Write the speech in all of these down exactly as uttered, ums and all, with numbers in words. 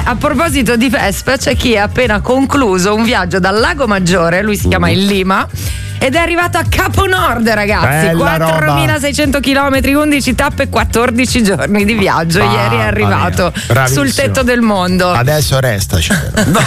a proposito di Vespa, c'è chi ha appena concluso un viaggio dal Lago Maggiore, lui si chiama il Lima, ed è arrivato a Capo Nord, ragazzi. Bella quattromilaseicento chilometri, undici tappe, quattordici giorni di viaggio. Ah, Ieri è arrivato sul tetto del mondo. Adesso restaci. No,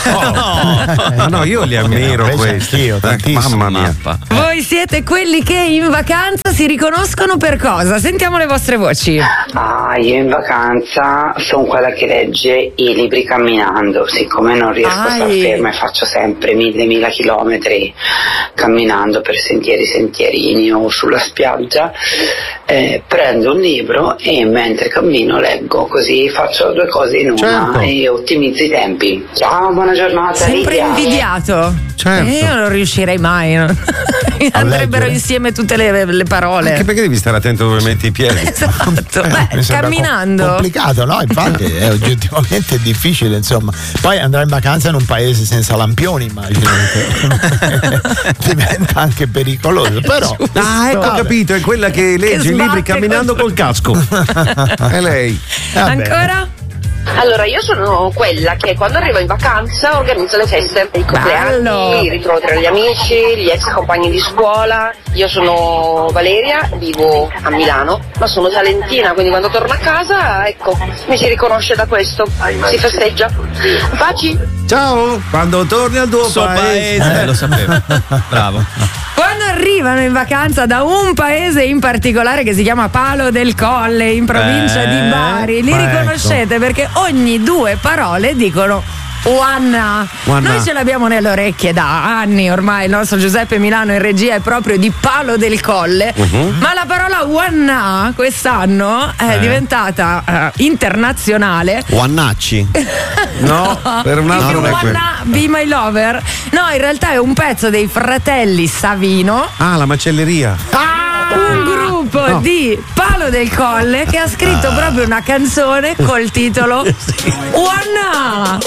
no, no, io li ammiro questi. Io tantissimo. Mamma mia. Voi siete quelli che in vacanza si riconoscono per cosa? Sentiamo le vostre voci. Ah, io in vacanza sono quella che legge i libri camminando, siccome non riesco a star ferma e faccio sempre mille mila chilometri camminando per sentieri sentierini o sulla spiaggia, eh, prendo un libro e mentre cammino leggo, così faccio due cose in una. Certo. E ottimizzo i tempi. Ciao, buona giornata. Sempre Lidia. invidiato. Certo. Io non riuscirei mai. No? Andrebbero insieme tutte le, le parole. Anche perché devi stare attento dove metti i piedi. Esatto. Eh, Beh, camminando. Com- complicato, no? Infatti è oggettivamente difficile, insomma. Poi andare in vacanza in un paese senza lampioni, immagino che diventa anche pericoloso. Però ah, ecco, ho capito, è quella che legge i libri camminando col casco. È lei. Ancora? Allora, io sono quella che quando arrivo in vacanza organizza le feste, i compleanni, i ritrovi tra gli amici, gli ex compagni di scuola. Io sono Valeria, vivo a Milano, ma sono salentina, quindi quando torno a casa, ecco, mi si riconosce da questo, si festeggia. Baci! Ciao! Quando torni al tuo Suo paese, paese. Eh, lo sapevo. Bravo. Quando arrivano in vacanza da un paese in particolare che si chiama Palo del Colle, in provincia Eh, di Bari, li ma riconoscete ecco. perché ogni due parole dicono Wanna. Wanna. Noi ce l'abbiamo nelle orecchie da anni ormai, il nostro Giuseppe Milano in regia è proprio di Palo del Colle, Uh-huh. ma la parola Wanna quest'anno è Eh. diventata eh, internazionale. Wannacci. No, per un altro If you non è quello. wanna be my lover. No, in realtà è un pezzo dei fratelli Savino. Ah, la macelleria. Un gruppo No. di Palo del Colle che ha scritto proprio una canzone col titolo Wanna.